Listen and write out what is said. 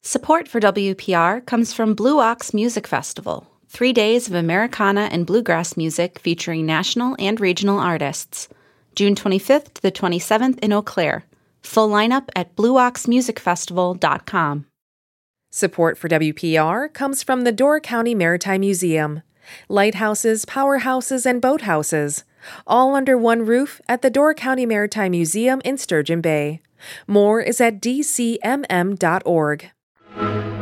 Support for WPR comes from Blue Ox Music Festival, 3 days of Americana and bluegrass music featuring national and regional artists. June 25th to the 27th in Eau Claire. Full lineup at blueoxmusicfestival.com. Support for WPR comes from the Door County Maritime Museum. Lighthouses, powerhouses, and boathouses, all under one roof at the Door County Maritime Museum in Sturgeon Bay. More is at dcmm.org.